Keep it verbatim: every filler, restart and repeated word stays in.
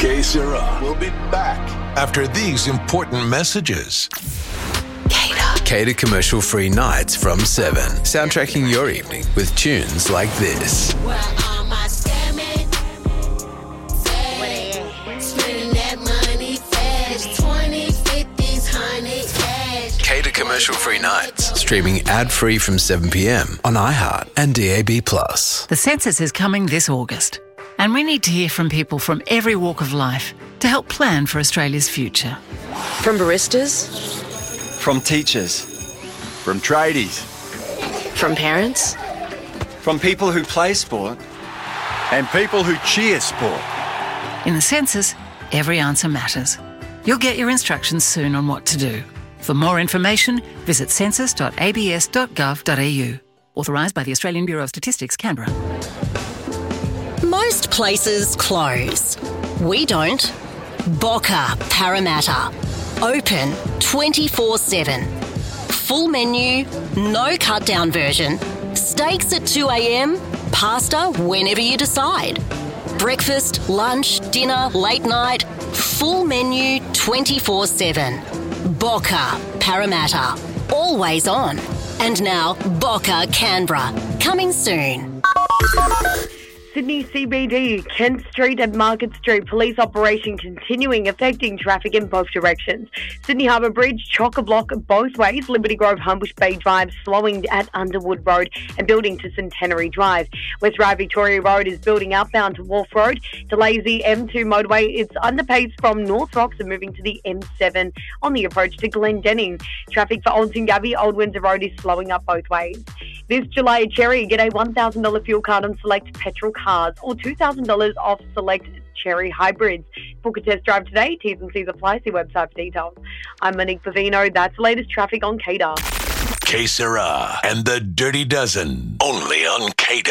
Que Sera will be back after these important messages. Cater commercial-free nights from seven. Soundtracking your evening with tunes like this. Cater commercial-free nights. Streaming ad-free from seven p.m. on iHeart and D A B plus. The census is coming this August, and we need to hear from people from every walk of life to help plan for Australia's future. From baristas, from teachers, from tradies, from parents, from people who play sport, and people who cheer sport. In the census, every answer matters. You'll get your instructions soon on what to do. For more information, visit census dot a b s dot gov dot a u. Authorised by the Australian Bureau of Statistics, Canberra. Most places close. We don't. Boca Parramatta. Open twenty-four seven. Full menu, no cut-down version. Steaks at two a.m, pasta whenever you decide. Breakfast, lunch, dinner, late night. Full menu twenty-four seven. Boca Parramatta. Always on. And now, Boca Canberra. Coming soon. Sydney C B D, Kent Street and Market Street, police operation continuing, affecting traffic in both directions. Sydney Harbour Bridge, chock-a-block both ways. Liberty Grove, Humbush Bay Drive, slowing at Underwood Road and building to Centenary Drive. West Ryde Victoria Road is building outbound to Wharf Road. Delays the M two motorway. It's underpace from North Rocks and moving to the M seven on the approach to Glendenning. Traffic for Old Gabby, Old Windsor Road is slowing up both ways. This July at Cherry, get a one thousand dollars fuel card on select petrol cars or two thousand dollars off select Cherry hybrids. Book a test drive today. T's and C's apply. See website for details. I'm Monique Pavino. That's the latest traffic on K D A R. Que Sera and the Dirty Dozen, only on K D A R.